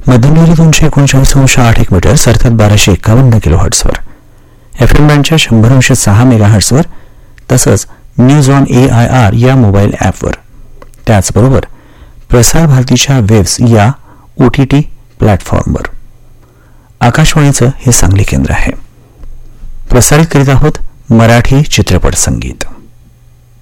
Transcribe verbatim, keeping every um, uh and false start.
मध्यमधुरी दोनशे एकोणचाळीस अंश आठ एक मीटर्स अर्थात बाराशे एकावन्न किलो हर्ट्सवर, एफ एम बँडच्या शंभर अंश सहा मेगा हर्ट्सवर, तसंच news on A I R या मोबाईल ॲपवर. त्याचबरोबर प्रसार भारतीच्या वेव्स या ओ टी टी प्लॅटफॉर्मवर. आकाशवाणीचं हे सांगली केंद्र आहे. प्रसारित करीत आहोत मराठी चित्रपट संगीत.